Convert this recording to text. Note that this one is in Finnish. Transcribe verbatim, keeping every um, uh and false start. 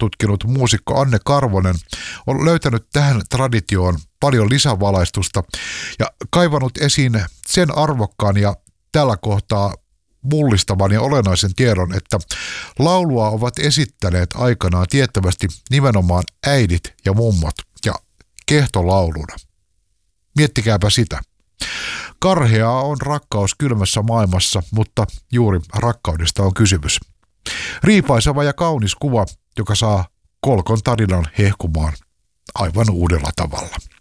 tutkinut muusikko Anne Karvonen on löytänyt tähän traditioon paljon lisävalaistusta ja kaivannut esiin sen arvokkaan ja tällä kohtaa mullistavan ja olennaisen tiedon, että laulua ovat esittäneet aikanaan tiettävästi nimenomaan äidit ja mummot ja kehtolauluna. Miettikääpä sitä. Karheaa on rakkaus kylmässä maailmassa, mutta juuri rakkaudesta on kysymys. Riipaiseva ja kaunis kuva, joka saa Kolkon tarinan hehkumaan aivan uudella tavalla.